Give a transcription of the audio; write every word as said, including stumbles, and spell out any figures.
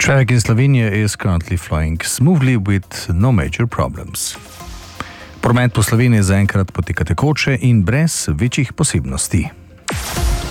Traffic in Slovenia is currently flowing smoothly with no major problems. Promet po Sloveniji zaenkrat poteka tekoče in brez večjih posebnosti.